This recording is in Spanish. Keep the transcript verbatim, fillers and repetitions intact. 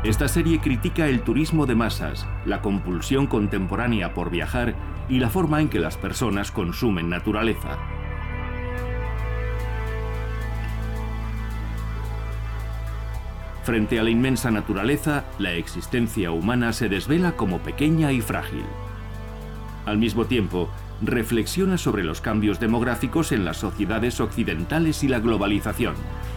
Esta serie critica el turismo de masas, la compulsión contemporánea por viajar y la forma en que las personas consumen naturaleza. Frente a la inmensa naturaleza, la existencia humana se desvela como pequeña y frágil. Al mismo tiempo, reflexiona sobre los cambios demográficos en las sociedades occidentales y la globalización.